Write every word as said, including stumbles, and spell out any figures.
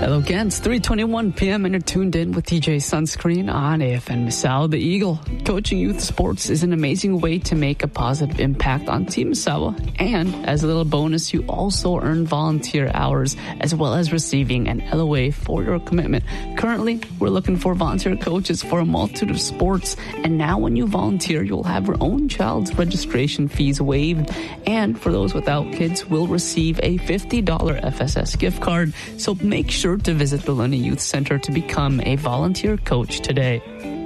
Hello again, it's three twenty-one p.m. and you're tuned in with D J Sunscreen on A F N Misawa. The Eagle. Coaching youth sports is an amazing way to make a positive impact on Team Misawa. And as a little bonus, you also earn volunteer hours as well as receiving an L O A for your commitment. Currently, we're looking for volunteer coaches for a multitude of sports. And now when you volunteer, you'll have your own child's registration fees waived. And for those without kids, will receive a fifty dollars F S S gift card. So make sure to visit the Luna Youth Center to become a volunteer coach today.